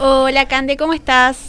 Hola, Cande, ¿cómo estás?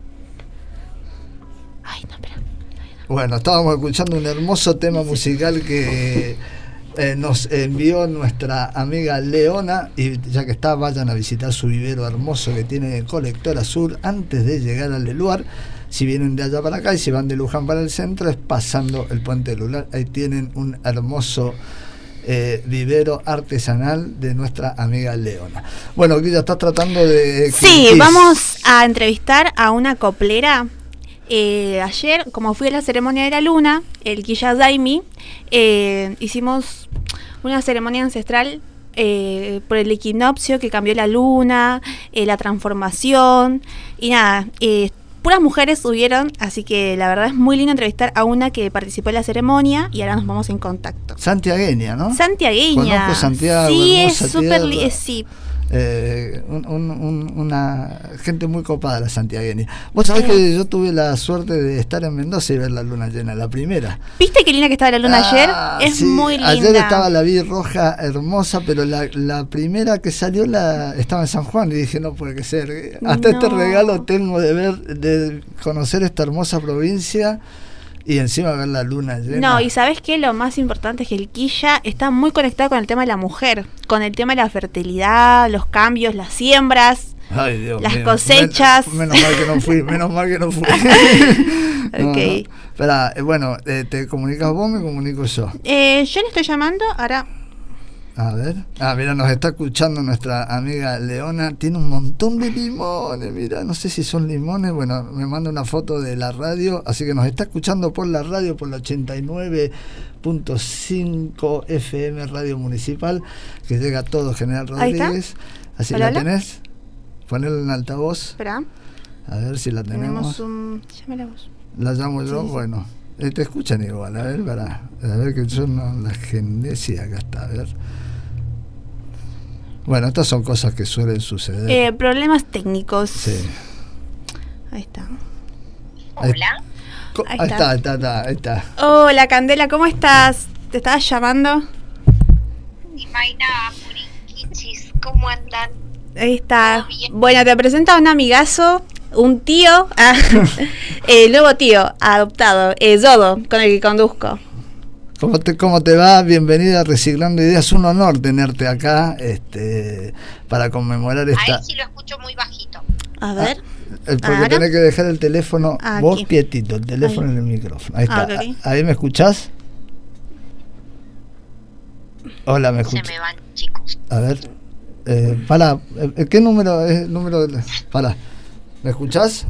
Ay, no, espera. Bueno, estábamos escuchando un hermoso tema musical que nos envió nuestra amiga Leona, y ya que está, vayan a visitar su vivero hermoso que tiene en Colectora Sur antes de llegar al lugar. Si vienen de allá para acá y si van de Luján para el centro, es pasando el puente del Lular. Ahí tienen un hermoso vivero artesanal de nuestra amiga Leona. Bueno, aquí ya estás tratando de... Sí, vamos a entrevistar a una coplera. Ayer, como fui a la ceremonia de la luna, el Quilla Daimi, hicimos una ceremonia ancestral por el equinoccio que cambió la luna, la transformación, y nada, puras mujeres subieron, así que la verdad es muy lindo entrevistar a una que participó en la ceremonia y ahora nos vamos en contacto. Santiagueña, ¿no? Santiagueña. Conozco Santiago, sí, es súper sí. Una gente muy copada, la santiagueña. Vos sabés que yo tuve la suerte de estar en Mendoza y ver la luna llena, la primera. ¿Viste qué linda que estaba la luna ayer? Es sí, muy linda. Ayer estaba la vi roja, hermosa, pero la primera que salió estaba en San Juan y dije, no puede ser. Hasta este regalo tengo de conocer esta hermosa provincia. Y encima ver la luna llena. No, y ¿sabes qué? Lo más importante es que el Quilla está muy conectado con el tema de la mujer, con el tema de la fertilidad, los cambios, las siembras, ay, Dios las mío. cosechas. Menos mal que no fui, menos mal que no fui. Ok. No. Espera, bueno, ¿te comunicas vos o me comunico yo? Yo le estoy llamando, ahora... A ver. Mira, nos está escuchando nuestra amiga Leona. Tiene un montón de limones. Mira, no sé si son limones. Bueno, me manda una foto de la radio. Así que nos está escuchando por la radio, por la 89.5 FM Radio Municipal, que llega a todo General Rodríguez. Así hola, la tenés. Ponela en altavoz. Espera. A ver si la tenemos. Llámala vos. La llamo yo, sí. Bueno. Te escuchan igual. A ver que yo no la gente. Sí, acá está. A ver. Bueno, estas son cosas que suelen suceder. Problemas técnicos. Sí. Ahí está. Hola. Ahí está. Hola, Candela, ¿cómo estás? ¿Te estabas llamando? Imaina, Puriquichis, ¿cómo andan? Ahí está. Bueno, te presento a un amigazo, un tío, el nuevo tío adoptado, Dodo, con el que conduzco. ¿Cómo te va? Bienvenida a Reciclando Ideas. Un honor tenerte acá para conmemorar esta... Ahí sí lo escucho muy bajito. A ver. Porque tenés que dejar el teléfono vos aquí. Quietito, el teléfono ahí. en el micrófono. Ahí está. Okay. ¿Ahí me escuchás? Hola, ¿me escuchás? Se me van, chicos. A ver. ¿Qué número es el número de... Pará. ¿Me escuchás?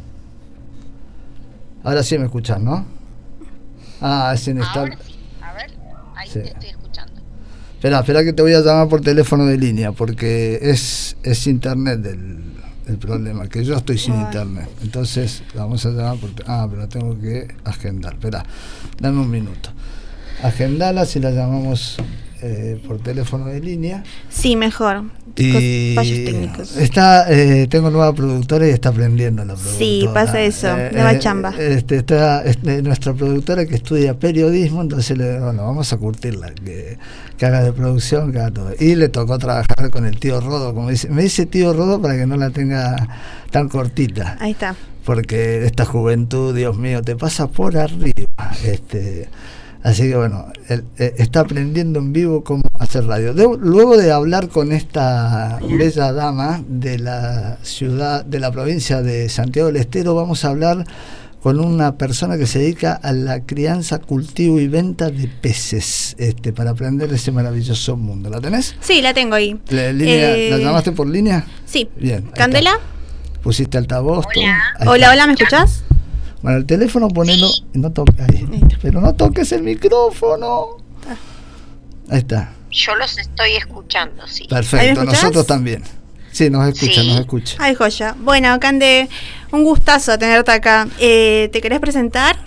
Ahora sí me escuchás, ¿no? Es inestable. Ahora sí. A ver, ahí sí. Te estoy escuchando. Espera que te voy a llamar por teléfono de línea, porque es internet el problema, que yo estoy sin internet. Entonces vamos a llamar pero tengo que agendar. Espera, dame un minuto. Agendala si la llamamos por teléfono de línea. Sí, mejor. Y fallos técnicos. Tengo nueva productora y está aprendiendo la productora. Sí, pasa eso, nueva chamba. Está nuestra productora que estudia periodismo, entonces vamos a curtirla, que haga de producción, que haga todo. Y le tocó trabajar con el tío Rodo, como dice, me dice tío Rodo para que no la tenga tan cortita. Ahí está. Porque esta juventud, Dios mío, te pasa por arriba. Así que bueno, él está aprendiendo en vivo cómo hacer radio. Luego de hablar con esta bella dama de la ciudad, de la provincia de Santiago del Estero, vamos a hablar con una persona que se dedica a la crianza, cultivo y venta de peces, para aprender ese maravilloso mundo. ¿La tenés? Sí, la tengo ahí. ¿La llamaste por línea? Sí. Bien. ¿Candela? Pusiste altavoz. Hola, ¿me escuchás? Bueno, el teléfono ponelo, sí. No toques ahí, pero no toques el micrófono. Ahí está. Yo los estoy escuchando, sí. Perfecto, nosotros también. Sí, nos escucha, sí. nos escucha. Ay, joya. Bueno, Cande, un gustazo tenerte acá. ¿Te querés presentar?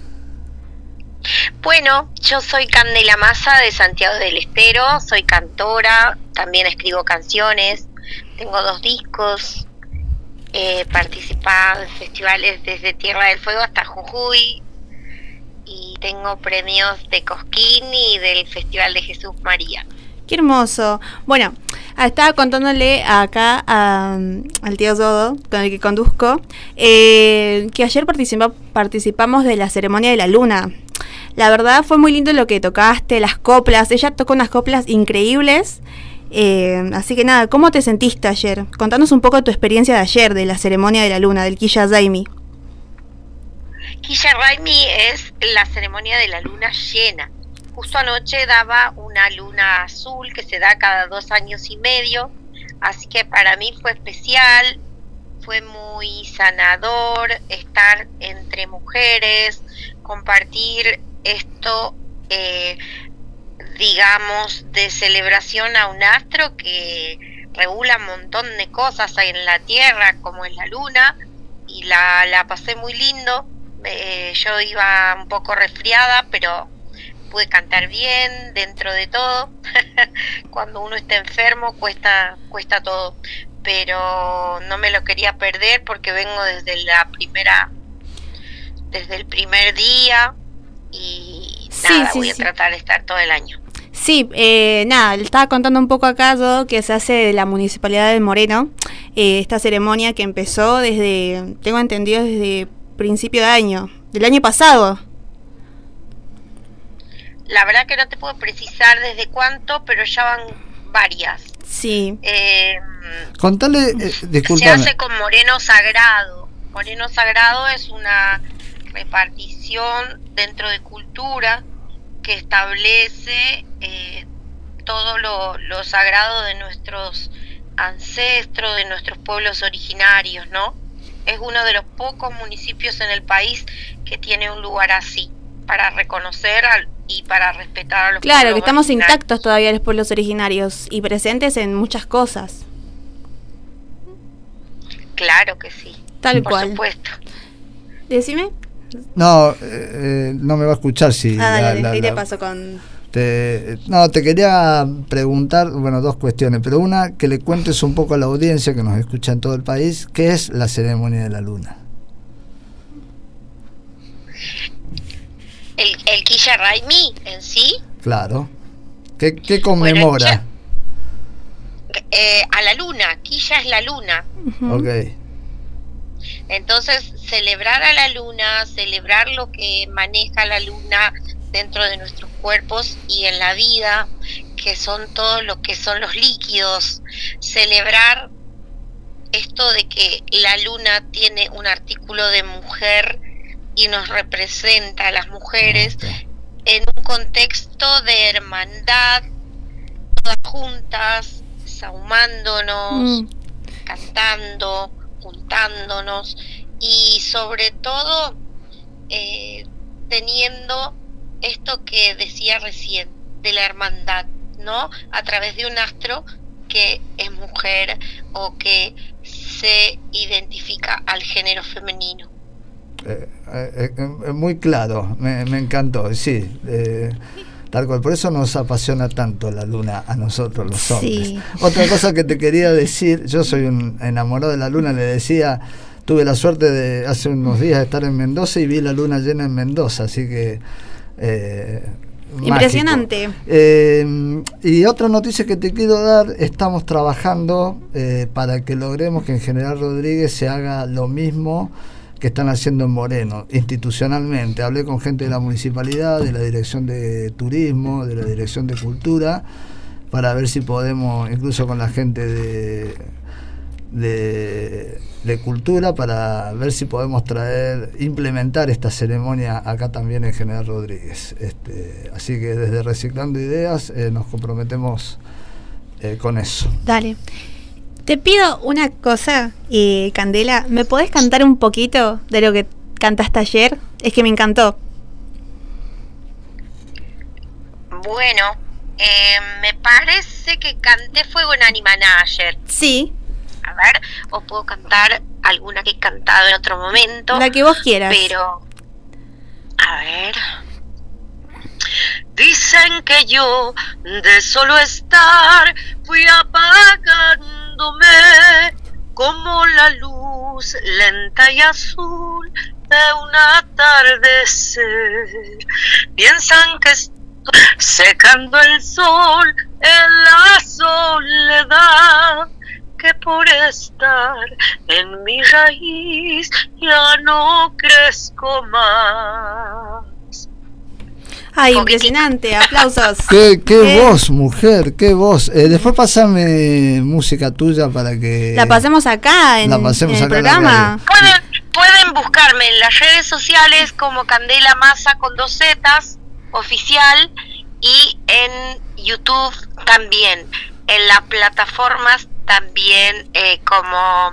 Bueno, yo soy Candela Massa de Santiago del Estero, soy cantora, también escribo canciones, tengo 2 discos. Participado en festivales desde Tierra del Fuego hasta Jujuy y tengo premios de Cosquín y del Festival de Jesús María. Qué hermoso. Bueno, Estaba contándole acá al tío Dodo, con el que conduzco, que ayer participamos de la ceremonia de la luna. La verdad fue muy lindo lo que tocaste, las coplas. Ella tocó unas coplas increíbles. Así que nada, ¿cómo te sentiste ayer? Contanos un poco de tu experiencia de ayer, de la ceremonia de la luna, del Quilla Daimi. Quilla Daimi es la ceremonia de la luna llena. Justo anoche daba una luna azul que se da cada 2 años y medio, así que para mí fue especial, fue muy sanador estar entre mujeres, compartir esto, digamos, de celebración a un astro que regula un montón de cosas en la Tierra, como es la luna, y la pasé muy lindo. Yo iba un poco resfriada, pero pude cantar bien dentro de todo. Cuando uno está enfermo cuesta todo, pero no me lo quería perder porque vengo desde el primer día y nada, voy a tratar de estar todo el año. Sí, nada, le estaba contando un poco acá yo que se hace de la Municipalidad de Moreno, esta ceremonia que empezó tengo entendido, desde principio de año, del año pasado. La verdad que no te puedo precisar desde cuánto, pero ya van varias. Sí. Contale, disculpame. Se hace con Moreno Sagrado. Moreno Sagrado es una repartición dentro de cultura que establece todo lo sagrado de nuestros ancestros, de nuestros pueblos originarios, ¿no? Es uno de los pocos municipios en el país que tiene un lugar así, para reconocer y para respetar a los pueblos. Claro, que estamos intactos todavía los pueblos originarios y presentes en muchas cosas. Claro que sí. Tal cual. Por supuesto. Decime. No, no me va a escuchar si... Dale, ahí te paso con... te quería preguntar, bueno, 2 cuestiones, pero una, que le cuentes un poco a la audiencia que nos escucha en todo el país, ¿qué es la ceremonia de la luna? El Quilla Daimi en sí. Claro. ¿Qué conmemora? A la luna, Quilla es la luna. Ok. Entonces, celebrar a la luna, celebrar lo que maneja la luna dentro de nuestros cuerpos y en la vida, que son todo lo que son los líquidos, celebrar esto de que la luna tiene un artículo de mujer y nos representa a las mujeres en un contexto de hermandad, todas juntas, sahumándonos, cantando, juntándonos y sobre todo teniendo esto que decía recién de la hermandad, ¿no? A través de un astro que es mujer o que se identifica al género femenino. Muy claro, me encantó, sí, tal cual, por eso nos apasiona tanto la luna a nosotros los hombres. Sí. Otra cosa que te quería decir, yo soy un enamorado de la luna, le decía, tuve la suerte de hace unos días estar en Mendoza y vi la luna llena en Mendoza, así que impresionante. Y otra noticia que te quiero dar, estamos trabajando para que logremos que en General Rodríguez se haga lo mismo que están haciendo en Moreno, institucionalmente. Hablé con gente de la municipalidad, de la dirección de turismo, de la dirección de cultura, para ver si podemos, incluso con la gente de cultura, para ver si podemos implementar esta ceremonia acá también en General Rodríguez. Así que desde Reciclando Ideas nos comprometemos con eso. Dale. Te pido una cosa, Candela, ¿me podés cantar un poquito de lo que cantaste ayer? Es que me encantó. Bueno, me parece que canté Fuego en Animaná ayer. Sí. A ver, o puedo cantar alguna que he cantado en otro momento. La que vos quieras. Pero, a ver... Dicen que yo de solo estar fui apagándome como la luz lenta y azul de un atardecer. Piensan que estoy secando el sol en la soledad estar en mi raíz, ya no crezco más. Ay, impresionante, aplausos. Qué voz, mujer, qué voz. Después pásame música tuya para que la pasemos acá en el programa. Pueden buscarme en las redes sociales como Candela Massa con 2 Zetas oficial, y en YouTube también, en las plataformas también como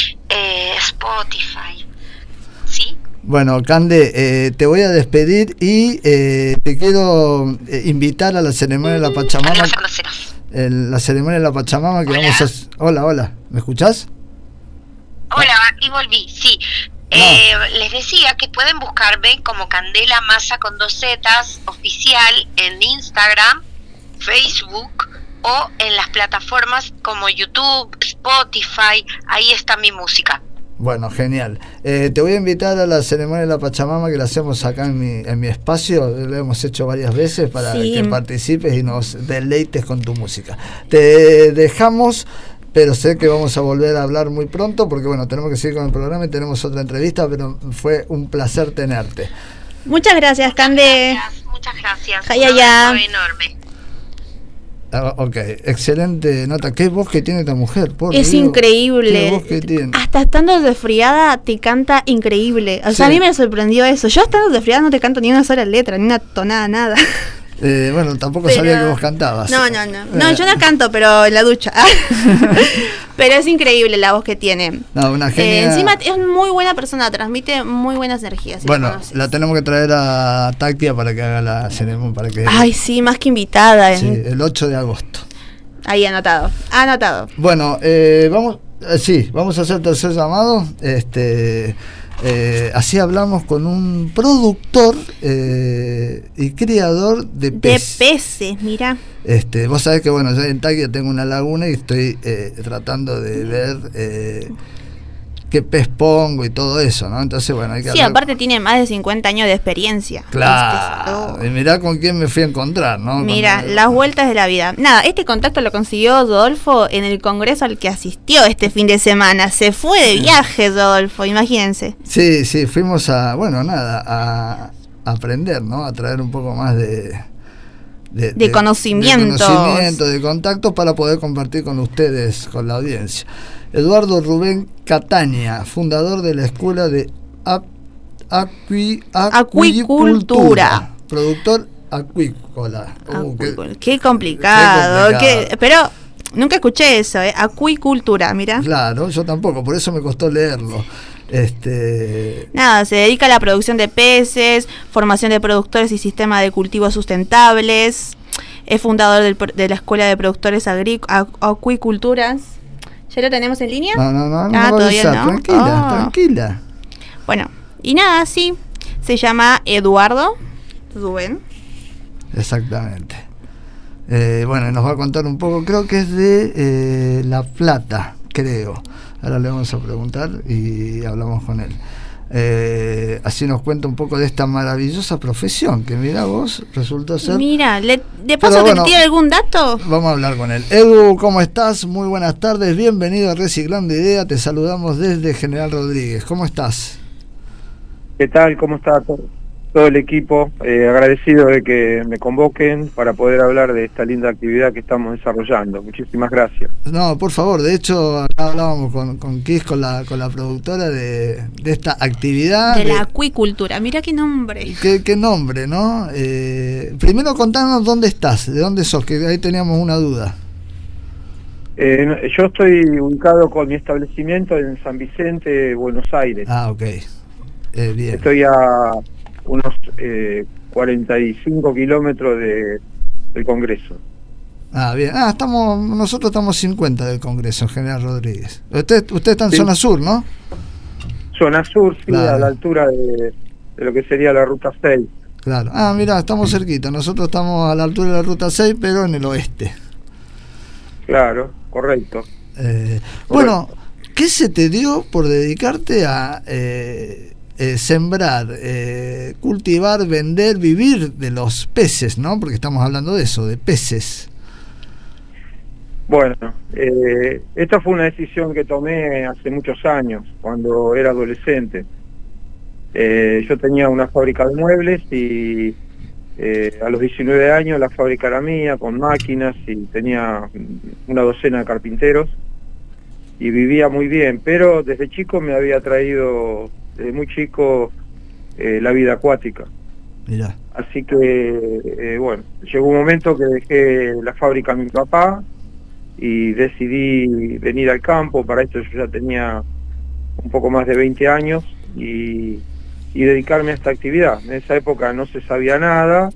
Spotify. ¿Sí? Bueno, Cande, te voy a despedir y te quiero invitar a la ceremonia de la Pachamama. La ceremonia de la Pachamama que vamos a... Hola, ¿me escuchás? Hola, aquí volví, sí. Les decía que pueden buscarme como Candela Massa con 2 Zetas oficial en Instagram, Facebook o en las plataformas como YouTube, Spotify. Ahí está mi música. Bueno, genial. Te voy a invitar a la ceremonia de la Pachamama que la hacemos acá en mi espacio. Lo hemos hecho varias veces para que participes y nos deleites con tu música. Te dejamos, pero sé que vamos a volver a hablar muy pronto porque bueno, tenemos que seguir con el programa y tenemos otra entrevista, pero fue un placer tenerte. Muchas gracias, Cande. Muchas gracias. Un abrazo enorme. Ok, excelente nota. Qué voz que tiene esta mujer, por es Dios. Increíble. Qué voz que tiene. Hasta estando resfriada te canta increíble. O sea, a mí me sorprendió eso. Yo estando resfriada no te canto ni una sola letra, ni una tonada, nada. Bueno, tampoco sabía que vos cantabas. No, yo no canto, pero en la ducha. Pero es increíble la voz que tiene. No, una genia. Encima es muy buena persona, transmite muy buenas energías. Si bueno, la tenemos que traer a Takia para que haga la ceremonia. Ay, sí, más que invitada. Sí, el 8 de agosto. Ahí anotado. Bueno, vamos a hacer tercer llamado. Así hablamos con un productor y criador de peces. De peces, mira. Vos sabés que bueno, yo en Taquia tengo una laguna y estoy tratando de ver qué pez pongo y todo eso, ¿no? Entonces, bueno, hay que hablar. Aparte tiene más de 50 años de experiencia. Claro. Y mirá con quién me fui a encontrar, ¿no? Mira, las vueltas de la vida. Nada, este contacto lo consiguió Rodolfo en el congreso al que asistió este fin de semana. Se fue de viaje, Rodolfo, imagínense. Sí, fuimos a aprender, ¿no? A traer un poco más de conocimiento, de contactos para poder compartir con ustedes, con la audiencia. Eduardo Rubén Cataña, fundador de la Escuela de Acuicultura, productor acuícola. Qué complicado. Pero nunca escuché eso, acuicultura, mira. Claro, yo tampoco, por eso me costó leerlo. Nada, se dedica a la producción de peces, formación de productores y sistemas de cultivos sustentables. Es fundador de la Escuela de Productores Acuiculturas. ¿Ya lo tenemos en línea? No, todavía no. Tranquila. Bueno, y nada, sí. Se llama Eduardo Rubén. Exactamente. Bueno, nos va a contar un poco, creo que es de La Plata, creo. Ahora le vamos a preguntar y hablamos con él. Así nos cuenta un poco de esta maravillosa profesión que mira vos, resultó ser. Mira, de paso que te tire algún dato. Vamos a hablar con él. Edu, ¿cómo estás? Muy buenas tardes, bienvenido a Reciclando Idea, te saludamos desde General Rodríguez. ¿Cómo estás? ¿Qué tal? ¿Cómo está todo el equipo? Agradecido de que me convoquen para poder hablar de esta linda actividad que estamos desarrollando. Muchísimas gracias. No, por favor, de hecho acá hablábamos con Kiss, con la productora de esta actividad. De la acuicultura, mira qué nombre. Qué nombre, ¿no? Primero contanos dónde estás, de dónde sos, que ahí teníamos una duda. Yo estoy ubicado con mi establecimiento en San Vicente, Buenos Aires. Ah, ok. Bien. Estoy a unos 45 kilómetros del Congreso. Ah, bien. Nosotros estamos 50 del Congreso, en General Rodríguez. Usted está en zona sur, ¿no? Zona sur, sí, claro. A la altura de lo que sería la Ruta 6. Claro. Mirá, estamos cerquita. Nosotros estamos a la altura de la Ruta 6, pero en el oeste. Claro, correcto. Bueno, ¿qué se te dio por dedicarte a sembrar, cultivar, vender, vivir de los peces, ¿no? Porque estamos hablando de eso, de peces. Bueno, esta fue una decisión que tomé hace muchos años, cuando era adolescente. Yo tenía una fábrica de muebles y a los 19 años la fábrica era mía, con máquinas, y tenía una docena de carpinteros y vivía muy bien, pero desde chico me había traído, desde muy chico, la vida acuática. Mirá. Así que, bueno, llegó un momento que dejé la fábrica a mi papá y decidí venir al campo. Para esto yo ya tenía un poco más de 20 años y dedicarme a esta actividad. En esa época no se sabía nada,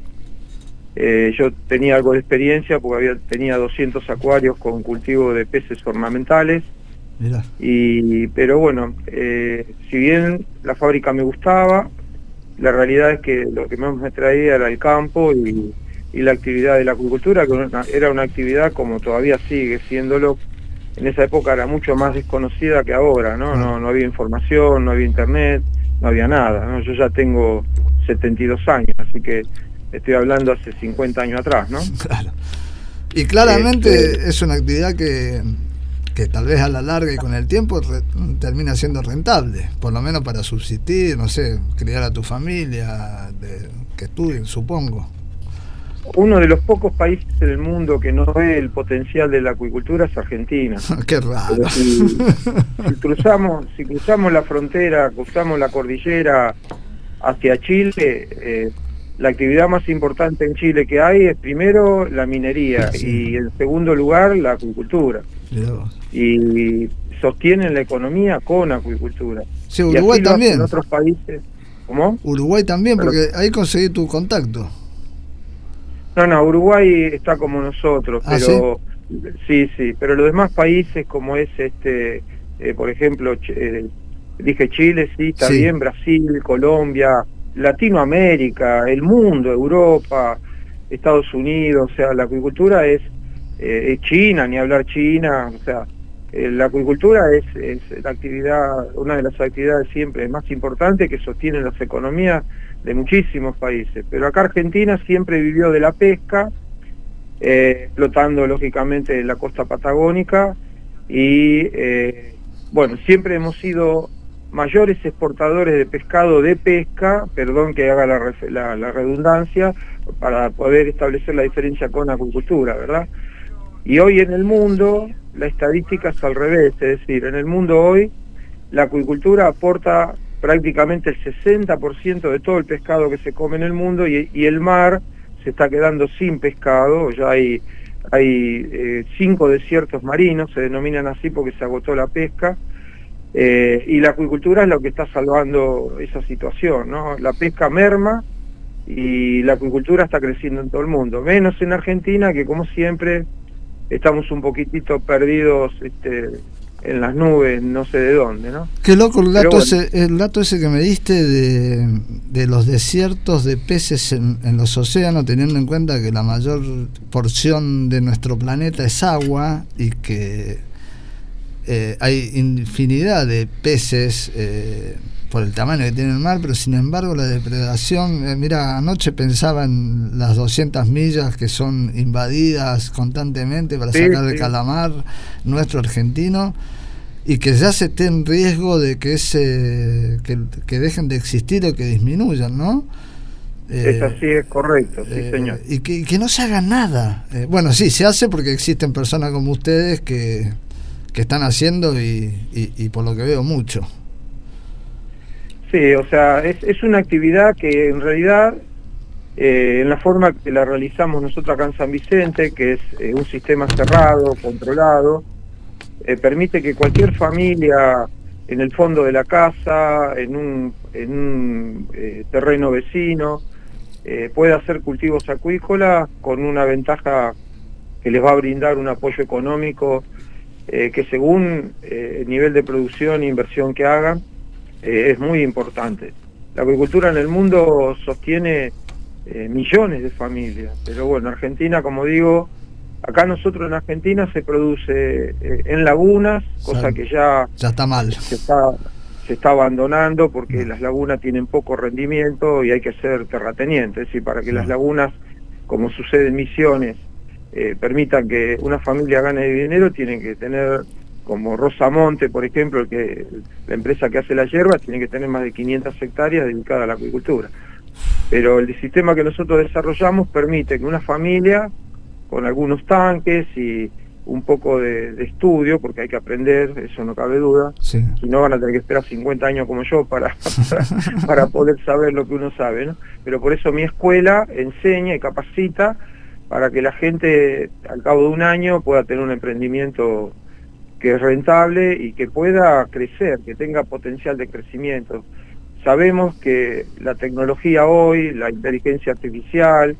yo tenía algo de experiencia porque tenía 200 acuarios con cultivo de peces ornamentales. Mirá. Pero bueno, si bien la fábrica me gustaba, la realidad es que lo que más me traía era el campo y la actividad de la acuicultura, que era una actividad, como todavía sigue siéndolo, en esa época era mucho más desconocida que ahora, ¿no? No había información, no había internet, no había nada, ¿no? Yo ya tengo 72 años, así que estoy hablando hace 50 años atrás, ¿no? Claro. Y claramente es una actividad que tal vez a la larga y con el tiempo termina siendo rentable, por lo menos para subsistir, no sé, criar a tu familia, que estudien, supongo. Uno de los pocos países del mundo que no ve el potencial de la acuicultura es Argentina. Qué raro. Pero si cruzamos la frontera, cruzamos la cordillera hacia Chile, la actividad más importante en Chile que hay es primero la minería, sí, y en segundo lugar la acuicultura. Y sostienen la economía con acuicultura. Sí, Uruguay también. En otros países. ¿Cómo? Uruguay también, porque ahí conseguí tu contacto. No, Uruguay está como nosotros, pero sí, pero los demás países, como es por ejemplo, dije Chile, sí, está bien, Brasil, Colombia, Latinoamérica, el mundo, Europa, Estados Unidos, o sea, la acuicultura es China, ni hablar China, o sea, la acuicultura es la actividad, una de las actividades siempre más importantes que sostienen las economías de muchísimos países, pero acá Argentina siempre vivió de la pesca, explotando lógicamente la costa patagónica y bueno, siempre hemos sido mayores exportadores de pescado de pesca, perdón que haga la redundancia, para poder establecer la diferencia con acuicultura, ¿verdad? Y hoy en el mundo la estadística es al revés, es decir, en el mundo hoy la acuicultura aporta prácticamente el 60% de todo el pescado que se come en el mundo y el mar se está quedando sin pescado. Ya hay 5 desiertos marinos, se denominan así porque se agotó la pesca, y la acuicultura es lo que está salvando esa situación, ¿no? La pesca merma y la acuicultura está creciendo en todo el mundo, menos en Argentina, que como siempre estamos un poquitito perdidos en las nubes, no sé de dónde, ¿no? Qué loco el dato ese que me diste de los desiertos de peces en los océanos, teniendo en cuenta que la mayor porción de nuestro planeta es agua y que hay infinidad de peces por el tamaño que tiene el mar, pero sin embargo la depredación, mira, anoche pensaba en las 200 millas que son invadidas constantemente para sacar el calamar nuestro argentino, y que ya se esté en riesgo de que que dejen de existir o que disminuyan, ¿no? Es así, es correcto, sí, señor. Y que no se haga nada. Bueno, sí, se hace porque existen personas como ustedes que están haciendo y por lo que veo mucho. Sí, o sea, es una actividad que en realidad, en la forma que la realizamos nosotros acá en San Vicente, que es un sistema cerrado, controlado, permite que cualquier familia en el fondo de la casa, en un terreno vecino, pueda hacer cultivos acuícolas con una ventaja que les va a brindar un apoyo económico que según el nivel de producción e inversión que hagan, es muy importante. La acuicultura en el mundo sostiene millones de familias, pero bueno, Argentina, como digo, acá nosotros en Argentina se produce en lagunas, cosa que ya está mal. Se está abandonando porque las lagunas tienen poco rendimiento y hay que ser terrateniente, es decir, para que las lagunas, como sucede en Misiones, permitan que una familia gane dinero, tienen que tener, como Rosamonte, por ejemplo, la empresa que hace la yerba, tiene que tener más de 500 hectáreas dedicadas a la acuicultura. Pero el sistema que nosotros desarrollamos permite que una familia, con algunos tanques y un poco de estudio, porque hay que aprender, eso no cabe duda, sí. Si no van a tener que esperar 50 años como yo para poder saber lo que uno sabe, ¿no? Pero por eso mi escuela enseña y capacita para que la gente al cabo de un año pueda tener un emprendimiento que es rentable y que pueda crecer, que tenga potencial de crecimiento. Sabemos que la tecnología hoy, la inteligencia artificial,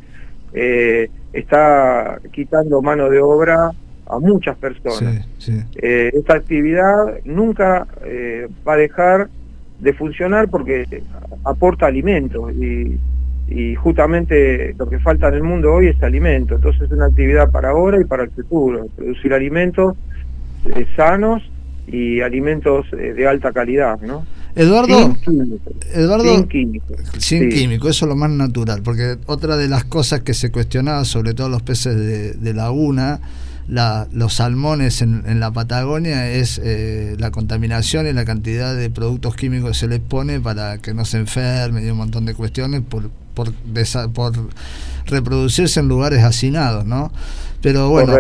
está quitando mano de obra a muchas personas. Sí, sí. Esta actividad nunca va a dejar de funcionar porque aporta alimentos y justamente lo que falta en el mundo hoy es alimento. Entonces es una actividad para ahora y para el futuro, producir alimentos sanos y alimentos de alta calidad, ¿no? Eduardo, sin químicos. Sin químico, eso es lo más natural, porque otra de las cosas que se cuestionaba, sobre todo los peces de laguna, los salmones en la Patagonia, es la contaminación y la cantidad de productos químicos que se les pone para que no se enfermen y un montón de cuestiones por reproducirse en lugares hacinados, ¿no? Pero bueno,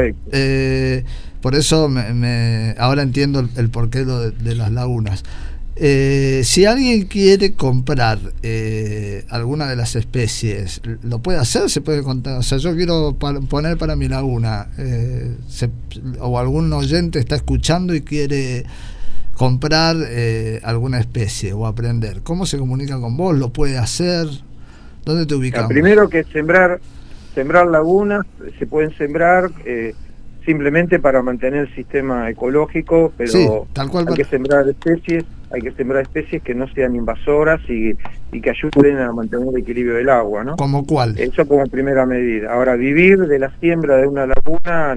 por eso ahora entiendo el porqué de las lagunas. Si alguien quiere comprar alguna de las especies, ¿lo puede hacer? ¿Se puede contar? O sea, yo quiero poner para mi laguna, o algún oyente está escuchando y quiere comprar alguna especie o aprender. ¿Cómo se comunica con vos? ¿Lo puede hacer? ¿Dónde te ubicamos? Primero que sembrar lagunas, se pueden sembrar simplemente para mantener el sistema ecológico, pero sí, tal cual, hay que sembrar especies que no sean invasoras y que ayuden a mantener el equilibrio del agua, ¿no? ¿Cómo cuál? Eso como primera medida. Ahora, vivir de la siembra de una laguna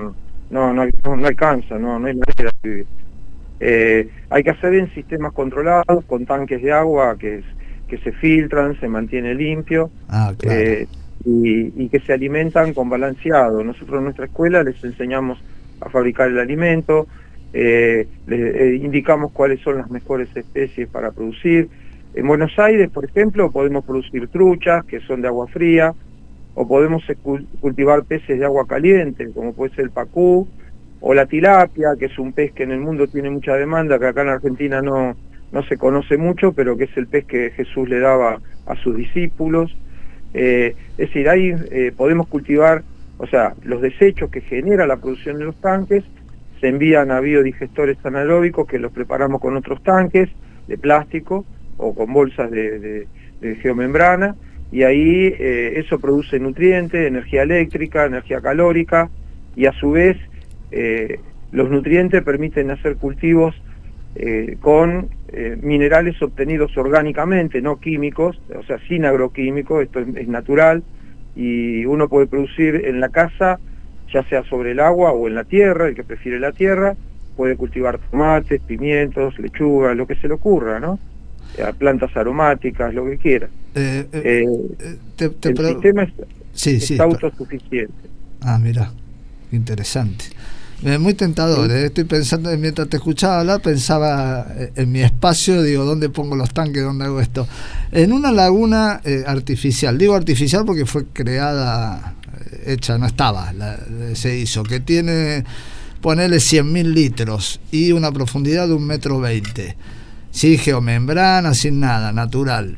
no alcanza, no hay manera de vivir. Hay que hacer en sistemas controlados, con tanques de agua que se filtran, se mantiene limpio. Claro. Y que se alimentan con balanceado. Nosotros en nuestra escuela les enseñamos a fabricar el alimento, les indicamos cuáles son las mejores especies para producir. En Buenos Aires, por ejemplo, podemos producir truchas, que son de agua fría, o podemos cultivar peces de agua caliente, como puede ser el pacú, o la tilapia, que es un pez que en el mundo tiene mucha demanda, que acá en Argentina no se conoce mucho, pero que es el pez que Jesús le daba a sus discípulos. Es decir, ahí podemos cultivar, o sea, los desechos que genera la producción de los tanques se envían a biodigestores anaeróbicos que los preparamos con otros tanques de plástico o con bolsas de geomembrana, y ahí eso produce nutrientes, energía eléctrica, energía calórica, y a su vez los nutrientes permiten hacer cultivos con minerales obtenidos orgánicamente, no químicos, o sea, sin agroquímicos. Esto es natural, y uno puede producir en la casa, ya sea sobre el agua o en la tierra, el que prefiere la tierra, puede cultivar tomates, pimientos, lechuga, lo que se le ocurra, ¿no? Plantas aromáticas, lo que quiera. El sistema está autosuficiente. Mira, interesante. Muy tentador, estoy pensando, mientras te escuchaba hablar, pensaba en mi espacio, digo, ¿dónde pongo los tanques? ¿Dónde hago esto? En una laguna artificial, digo artificial porque fue creada, hecha, no estaba, se hizo, que tiene, ponele 100.000 litros y una profundidad de 1,20 m, sin geomembrana, sin nada, natural.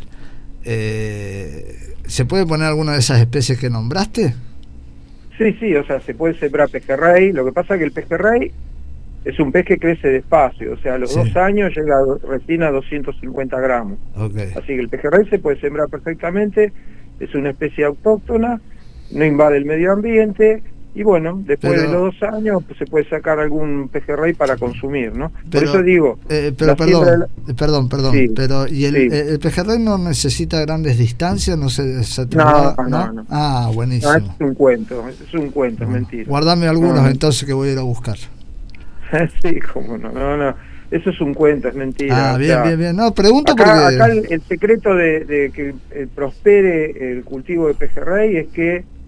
¿Se puede poner alguna de esas especies que nombraste? Sí, o sea, se puede sembrar pejerrey. Lo que pasa es que el pejerrey es un pez que crece despacio, o sea, a los 2 años llega recién a 250 gramos. Así que el pejerrey se puede sembrar perfectamente, es una especie autóctona, no invade el medio ambiente, y bueno, después de los 2 años pues, se puede sacar algún pejerrey para consumir, ¿no? Por eso digo... Perdón, sí, pero ¿y el pejerrey no necesita grandes distancias? ¿No? No. Buenísimo. No, es un cuento, es mentira. Guardame algunos entonces que voy a ir a buscar. Sí, cómo no. Eso es un cuento, es mentira. Bien. No, pregunto acá el secreto de que prospere el cultivo de pejerrey es que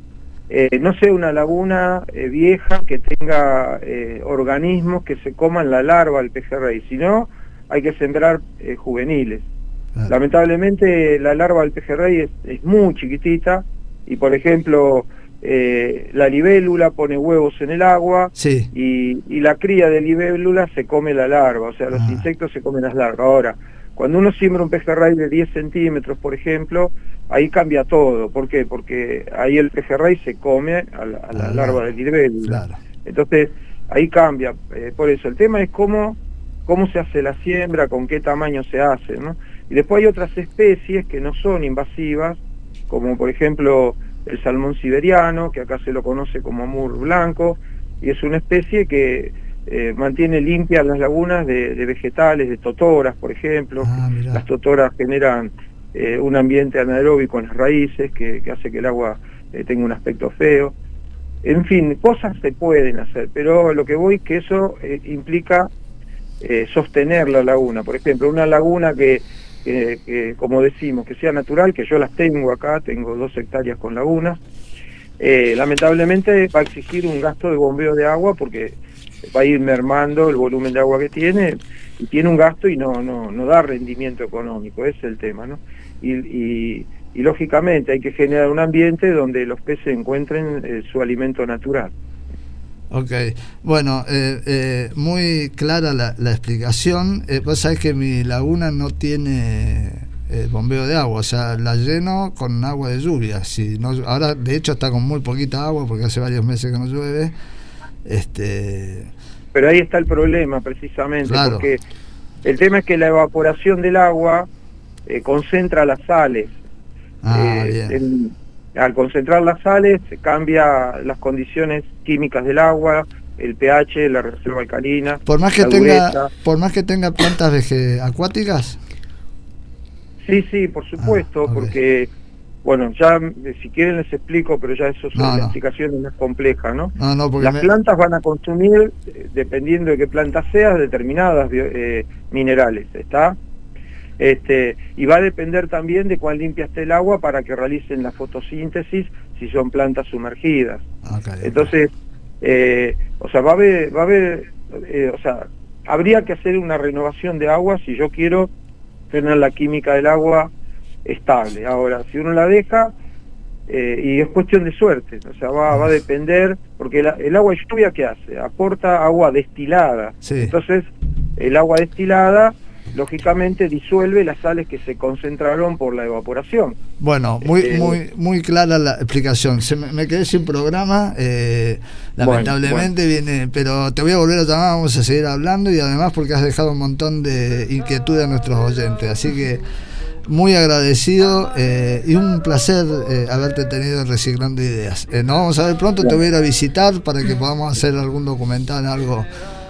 no sea una laguna vieja que tenga organismos que se coman la larva del pejerrey, sino hay que sembrar juveniles. Claro. Lamentablemente la larva del pejerrey es muy chiquitita y, por ejemplo, la libélula pone huevos en el agua, sí, y la cría de libélula se come la larva, o sea, los insectos se comen las larvas. Ahora, cuando uno siembra un pejerrey de 10 centímetros, por ejemplo, ahí cambia todo. ¿Por qué? Porque ahí el pejerrey se come a la larva de libélula. Claro. Entonces, ahí cambia. Por eso, el tema es cómo se hace la siembra, con qué tamaño se hace, ¿no? Y después hay otras especies que no son invasivas, como por ejemplo el salmón siberiano, que acá se lo conoce como amur blanco, y es una especie que mantiene limpias las lagunas de vegetales, de totoras, por ejemplo. Las totoras generan un ambiente anaeróbico en las raíces que hace que el agua tenga un aspecto feo. En fin, cosas se pueden hacer, pero lo que voy es que eso implica sostener la laguna. Por ejemplo, una laguna que como decimos, que sea natural, que yo las tengo acá, tengo 2 hectáreas con lagunas, lamentablemente va a exigir un gasto de bombeo de agua porque va a ir mermando el volumen de agua que tiene, y tiene un gasto y no da rendimiento económico, ese es el tema, ¿no? Y lógicamente hay que generar un ambiente donde los peces encuentren su alimento natural. Ok, bueno, muy clara la explicación. Vos sabés que mi laguna no tiene bombeo de agua, o sea, la lleno con agua de lluvia. Si no, ahora de hecho está con muy poquita agua porque hace varios meses que no llueve. Pero ahí está el problema precisamente, claro, porque el tema es que la evaporación del agua concentra las sales. Al concentrar las sales se cambia las condiciones químicas del agua, el pH, la reserva alcalina. Por más que tenga plantas acuáticas. Sí, por supuesto, okay, porque bueno, ya si quieren les explico, pero ya eso la explicación es más compleja, ¿no? Porque las plantas van a consumir, dependiendo de qué planta sea, determinadas minerales, ¿está? Y va a depender también de cuán limpia esté el agua para que realicen la fotosíntesis si son plantas sumergidas. Okay. Entonces, o sea, va a haber, o sea, habría que hacer una renovación de agua si yo quiero tener la química del agua estable. Ahora, si uno la deja, y es cuestión de suerte, o sea, va a depender, porque el agua de lluvia, ¿qué hace? Aporta agua destilada. Sí. Entonces, el agua destilada lógicamente disuelve las sales que se concentraron por la evaporación. Bueno, muy clara la explicación. Me quedé sin programa, lamentablemente viene, pero te voy a volver a llamar, vamos a seguir hablando, y además porque has dejado un montón de inquietud a nuestros oyentes, así que muy agradecido y un placer haberte tenido en Reciclando Ideas. Nos vamos a ver pronto, te voy a ir a visitar para que podamos hacer algún documental, algo,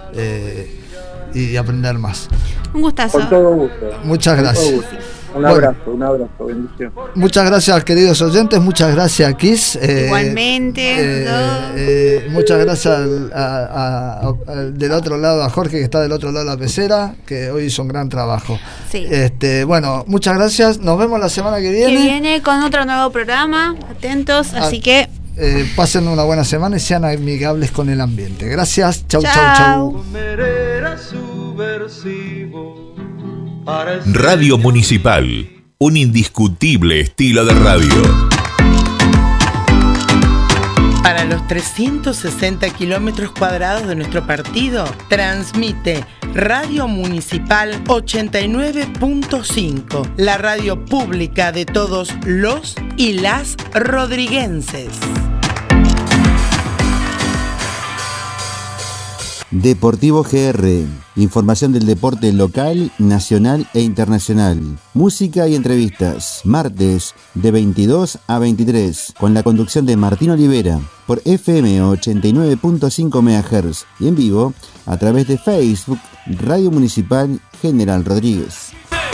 y aprender más. Un gustazo. Con todo gusto. Muchas gracias. Un abrazo, bendición. Muchas gracias, queridos oyentes, muchas gracias, Kiss. Igualmente. Muchas gracias del otro lado, a Jorge, que está del otro lado de la pecera, que hoy hizo un gran trabajo. Sí. Bueno, muchas gracias, nos vemos la semana que viene. Que viene con otro nuevo programa, atentos, así que... pasen una buena semana y sean amigables con el ambiente. Gracias, chau. Radio Municipal, un indiscutible estilo de radio. Para los 360 kilómetros cuadrados de nuestro partido, transmite Radio Municipal 89.5, la radio pública de todos los y las rodriguenses. Deportivo GR, información del deporte local, nacional e internacional. Música y entrevistas, martes de 22 a 23, con la conducción de Martín Olivera, por FM 89.5 MHz y en vivo a través de Facebook, Radio Municipal General Rodríguez.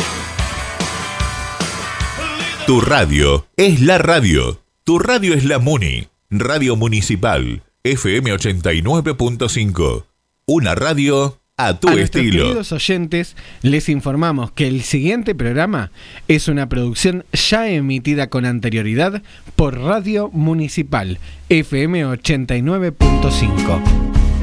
Tu radio es la radio. Tu radio es la Muni. Radio Municipal, FM 89.5. Una radio a tu estilo. Queridos oyentes, les informamos que el siguiente programa es una producción ya emitida con anterioridad por Radio Municipal FM 89.5.